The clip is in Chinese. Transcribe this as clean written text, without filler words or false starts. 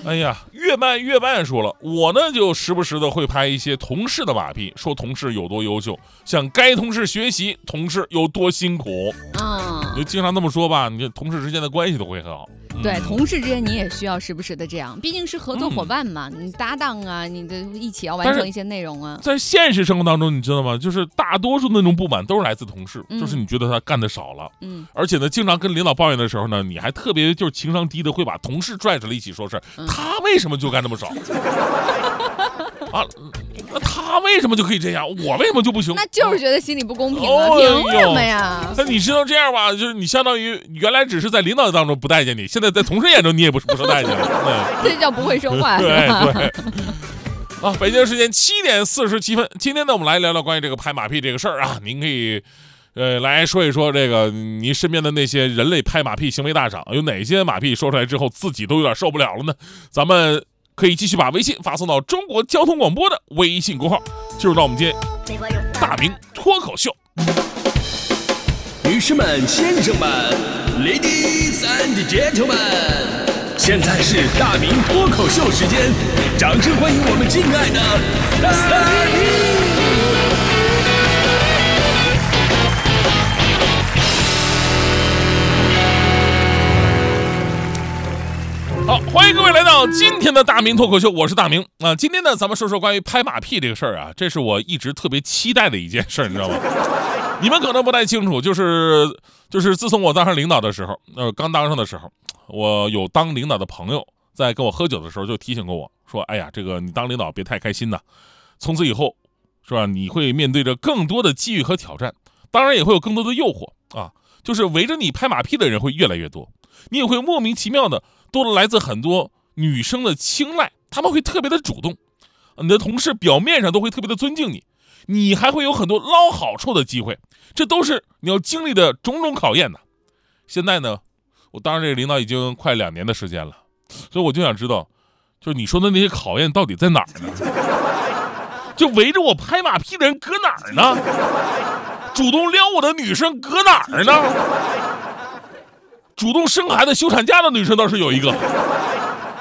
哎呀，越办说了，我呢就时不时的会拍一些同事的马屁，说同事有多优秀，向该同事学习，同事有多辛苦。就经常这么说吧，你这同事之间的关系都会很好。 对，同事之间你也需要时不时的这样，毕竟是合作伙伴嘛，你搭档啊，你的一起要完成一些内容啊。 在现实生活当中，你知道吗？就是大多数那种不满都是来自同事，就是你觉得他干得少了，而且呢，经常跟领导抱怨的时候呢，你还特别就是情商低的会把同事拽出来一起说事，他为什么就干这么少？啊，那他为什么就可以这样，我为什么就不行？ 那就是觉得心里不公平啊，凭什么呀？ 那你知道这样吧，就是你相当于原来只是在领导当中不待见你，现在在同事眼中你也不受待见了。 这叫不会说话。 对。啊，北京时间7点47分，今天呢，我们来聊聊关于这个拍马屁这个事儿啊。您可以，来说一说这个您身边的那些人类拍马屁行为大赏，有哪些马屁说出来之后自己都有点受不了了呢？咱们可以继续把微信发送到中国交通广播的微信公号，进入到我们今天大明脱口秀。 女士们、先生们 ，Ladies and Gentlemen， 现在是大明脱口秀时间，掌声欢迎我们敬爱的大明！ 好，欢迎各位来到今天的大明脱口秀，我是大明啊。今天呢，咱们说说关于拍马屁这个事儿啊，这是我一直特别期待的一件事儿，你知道吗？你们可能不太清楚，就是自从我当上领导的时候，刚当上的时候，我有当领导的朋友在跟我喝酒的时候就提醒过我说：“哎呀，这个你当领导别太开心呐，从此以后，是吧？你会面对着更多的机遇和挑战，当然也会有更多的诱惑啊，就是围着你拍马屁的人会越来越多，你也会莫名其妙的多了来自很多女生的青睐，他们会特别的主动，你的同事表面上都会特别的尊敬你。”你还会有很多捞好处的机会，这都是你要经历的种种考验的。现在呢，我当上这个领导已经快2年的时间了，所以我就想知道，就是你说的那些考验到底在哪儿呢？就围着我拍马屁的人搁哪儿呢？主动撩我的女生搁哪儿呢？主动生孩子休产假的女生倒是有一个。